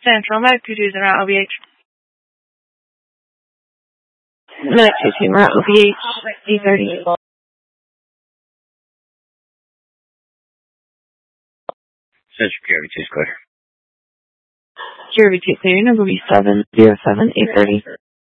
Central, Medic 22 and out OBH. Medic 22, we're at OBH, D30. Central Carry 2 clear. Jerry 2 clear, number B707, 830.